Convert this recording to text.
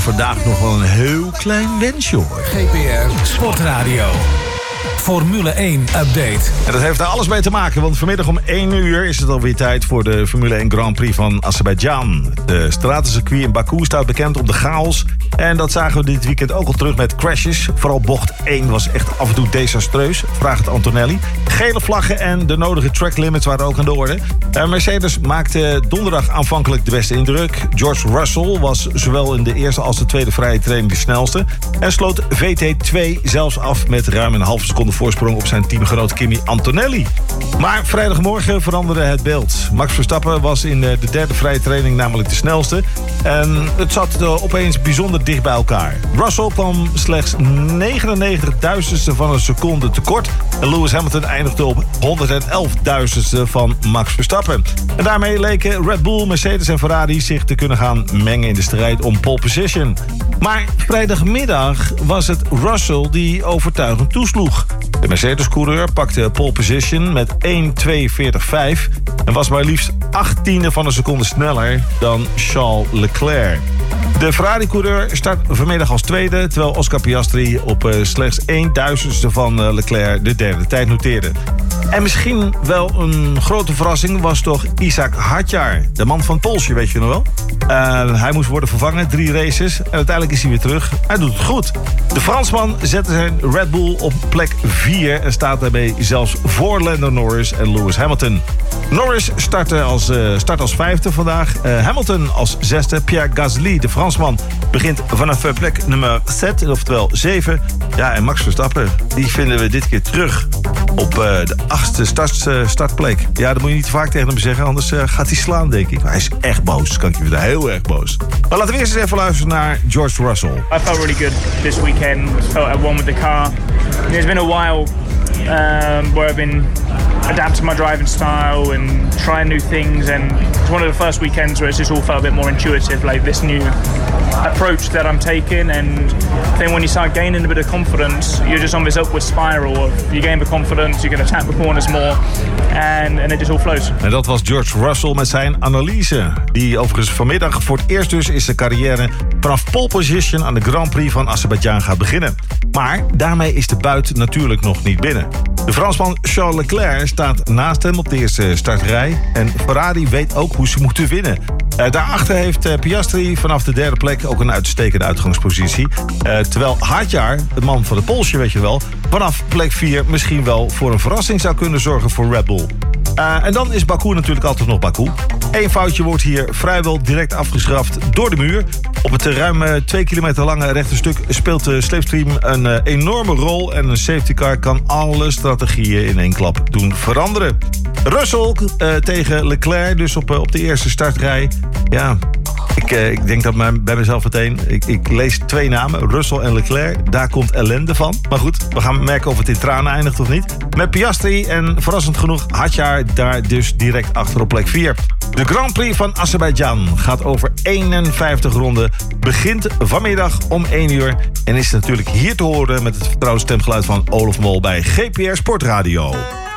Vandaag nog wel een heel klein wensje hoor. GPR Sportradio. Formule 1 update. En dat heeft er alles mee te maken, want vanmiddag om 1 uur is het alweer tijd voor de Formule 1 Grand Prix van Azerbeidzjan. De stratencircuit in Baku staat bekend om de chaos. En dat zagen we dit weekend ook al terug met crashes. Vooral bocht 1 was echt af en toe desastreus, vraagt Antonelli. Gele vlaggen en de nodige track limits waren ook aan de orde. Mercedes maakte donderdag aanvankelijk de beste indruk. George Russell was zowel in de eerste als de tweede vrije training de snelste. En sloot VT2 zelfs af met ruim een halve seconde voorsprong op zijn teamgenoot Kimi Antonelli. Maar vrijdagmorgen veranderde het beeld. Max Verstappen was in de derde vrije training namelijk de snelste. En het zat opeens bijzonder dicht bij elkaar. Russell kwam slechts 99.000ste van een seconde tekort. En Lewis Hamilton eindigde op 111.000ste van Max Verstappen. En daarmee leken Red Bull, Mercedes en Ferrari zich te kunnen gaan mengen in de strijd om pole position. Maar vrijdagmiddag was het Russell die overtuigend toesloeg. De Mercedes-coureur pakte pole position met 1.42.5 en was maar liefst 18e van een seconde sneller dan Charles Leclerc. De Ferrari-coureur start vanmiddag als tweede, terwijl Oscar Piastri op slechts 1.000ste van Leclerc de derde tijd noteerde. En misschien wel een grote verrassing was toch Ishak Hadjar, de man van Porsche, weet je nog wel? Hij moest worden vervangen, 3 races en uiteindelijk is hij weer terug. Hij doet het goed. De Fransman zette zijn Red Bull op plek 4 en staat daarmee zelfs voor Lando Norris en Lewis Hamilton. Norris start als 5e vandaag, Hamilton als 6e. Pierre Gasly, de Fransman, begint vanaf plek nummer 7, oftewel 7. Ja, en Max Verstappen, die vinden we dit keer terug op de 8e startplek. Ja, dat moet je niet te vaak tegen hem zeggen, anders gaat hij slaan, denk ik. Maar hij is echt boos, kan ik je vertellen, heel erg boos. Maar laten we eerst eens even luisteren naar George Russell. I felt really good this weekend. Felt at one with the car. There's been a while where I've been adapting my driving style and trying new things, and it's one of the first weekends where it's just all felt a bit more intuitive, like this new approach that I'm taking. And then when you start gaining a bit of confidence, you're just on this upward spiral of you gain the confidence, you can attack the corners more, and it just all flows. En dat was George Russell met zijn analyse, die overigens vanmiddag voor het eerst dus in zijn carrière vanaf pole position aan de Grand Prix van Azerbeidzjan gaat beginnen. Maar daarmee is de buit natuurlijk nog niet binnen. De Fransman Charles Leclerc staat naast hem op de eerste startrij en Ferrari weet ook hoe ze moeten winnen. Daarachter heeft Piastri vanaf de derde plek ook een uitstekende uitgangspositie. Terwijl Hadjar, de man van de Porsche, weet je wel, vanaf plek 4 misschien wel voor een verrassing zou kunnen zorgen voor Red Bull. En dan is Baku natuurlijk altijd nog Baku. Eén foutje wordt hier vrijwel direct afgestraft door de muur. Op het ruim 2 kilometer lange rechte stuk speelt de sleepstream een enorme rol en een safety car kan alle strategieën in één klap doen veranderen. Russell tegen Leclerc, dus op de eerste startrij. Ja, ik denk dat bij mezelf meteen, ik lees 2 namen, Russell en Leclerc. Daar komt ellende van. Maar goed, we gaan merken of het in tranen eindigt of niet. Met Piastri en verrassend genoeg Hadjar daar dus direct achter op plek 4. De Grand Prix van Azerbeidzjan gaat over 51 ronden. Begint vanmiddag om 1 uur. En is natuurlijk hier te horen met het vertrouwde stemgeluid van Olaf Mol bij GPR Sportradio.